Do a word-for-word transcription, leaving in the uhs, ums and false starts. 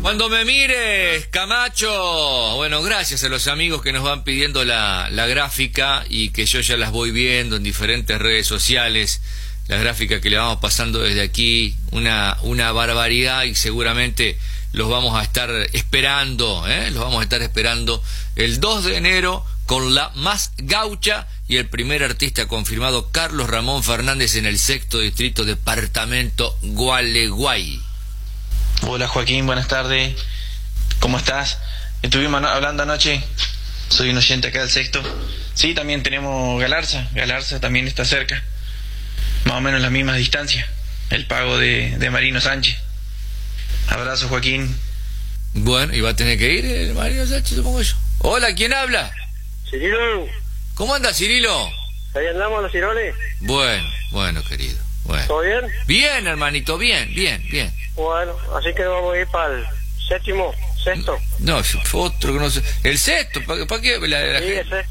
Cuando me mires, Camacho. Bueno, gracias a los amigos que nos van pidiendo la, la gráfica y que yo ya las voy viendo en diferentes redes sociales. La gráfica que le vamos pasando desde aquí, una, una barbaridad, y seguramente los vamos a estar esperando, ¿eh? Los vamos a estar esperando el dos de enero con la más gaucha y el primer artista confirmado, Carlos Ramón Fernández, en el sexto distrito, departamento Gualeguay. Hola Joaquín, buenas tardes. ¿Cómo estás? Estuvimos hablando anoche. Soy un oyente acá del sexto. Sí, también tenemos Galarza. Galarza también está cerca. Más o menos las mismas distancias. El pago de, de Marino Sánchez. Abrazo, Joaquín. Bueno, y va a tener que ir el Marino Sánchez, supongo yo. Hola, ¿quién habla? Cirilo. ¿Cómo anda, Cirilo? Ahí andamos los ciroles. Bueno, bueno, querido. Bueno. ¿Todo bien? Bien, hermanito, bien, bien, bien. Bueno, así que vamos a ir para el séptimo, sexto. No, otro que no sé. El sexto, ¿para, para qué? La, la Sí, gente- el sexto.